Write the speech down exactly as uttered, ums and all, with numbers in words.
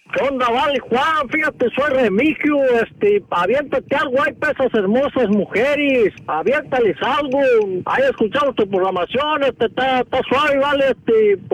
¿Qué onda, vale, Juan? Fíjate, soy Remigio, este, aviéntate algo, hay pesas hermosas mujeres, aviéntales algo, ahí escuchamos tu programación, este, está, está suave, vale, este,